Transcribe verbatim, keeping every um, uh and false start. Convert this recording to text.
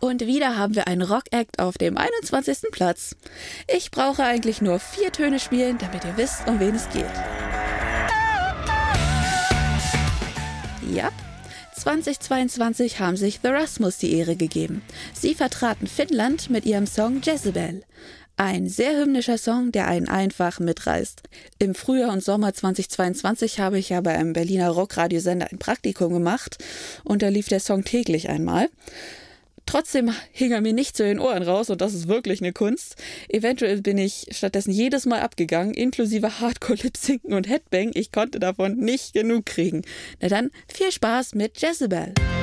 Und wieder haben wir einen Rock-Act auf dem einundzwanzigsten Platz. Ich brauche eigentlich nur vier Töne spielen, damit ihr wisst, um wen es geht. Ja, zweitausendzweiundzwanzig haben sich The Rasmus die Ehre gegeben. Sie vertraten Finnland mit ihrem Song Jezebel. Ein sehr hymnischer Song, der einen einfach mitreißt. Im Frühjahr und Sommer zweitausendzweiundzwanzig habe ich ja bei einem Berliner Rockradiosender ein Praktikum gemacht und da lief der Song täglich einmal. Trotzdem hing er mir nicht zu den Ohren raus und das ist wirklich eine Kunst. Eventuell bin ich stattdessen jedes Mal abgegangen, inklusive Hardcore-Lip-Sinken und Headbang. Ich konnte davon nicht genug kriegen. Na dann, viel Spaß mit Jezebel.